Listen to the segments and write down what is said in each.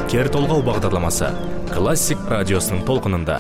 Кер толғау бағдарламасы классик радиосының толқынында.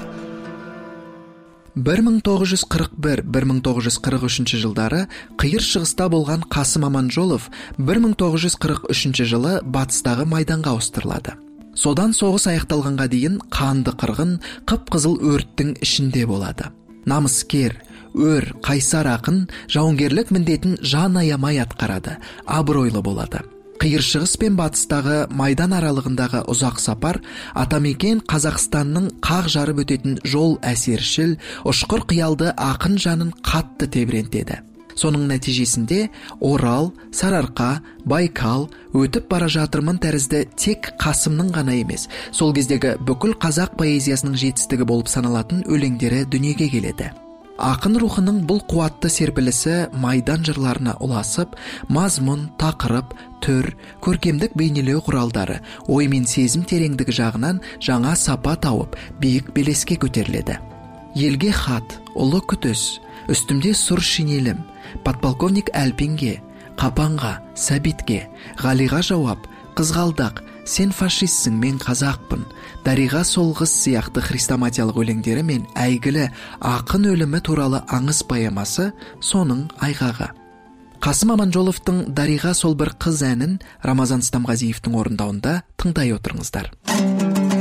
1941-1943 жылдары қиыр шығыста болған Қасым Аманжолов 1943 жылы батыстағы майданға ауыстырылады. Содан соғыс аяқталғанға дейін қанды қырғын, қып-қызыл өрттің ішінде болады. Намыскер, өр, қайсар ақын жауынгерлік міндетін жан аямай атқарады, абыройлы болады. Қиыр шығыс пен батыстағы майдан аралығындағы ұзақ сапар атамекен Қазақстанның қақ жарып өтетін жол әсершіл, ұшқыр қиялды ақын жанын қатты тебірентеді. Соның нәтижесінде Орал, Сарыарқа, Байкал, өтіп бара жатырмын тәрізді тек Қасымның ғана емес, сол кездегі бүкіл қазақ поэзиясының жетістігі болып саналатын өлеңдері дүниеге келеді. Ақын рухының бұл қуатты серпілісі майдан жырларына ұласып, мазмұн, тақырып, түр, көркемдік бейнелеу құралдары, ой мен сезім тереңдігі жағынан жаңа сапа тауып, биік белеске көтеріледі. Елге хат, ұлы күтіс, үстімде сұр шинелім, подполковник Әлпинге, Қапанға, Сәбитке, Ғалиға жауап, қызғалдақ, сен фашистсің, мен қазақпын, Дариға солғыз сияқты хрестоматиялық өлеңдері мен әйгілі ақын өлімі туралы аңыз поэмасы соның айғағы. Қасым Аманжоловтың Дариға сол бір қыз әнін Рамазан Стамғазиевтің орындауында тыңдай отырыңыздар.